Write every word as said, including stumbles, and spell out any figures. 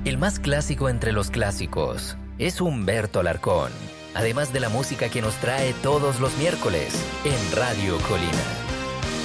El más clásico entre los clásicos es Humberto Alarcón, además de la música que nos trae todos los miércoles en Radio Colina.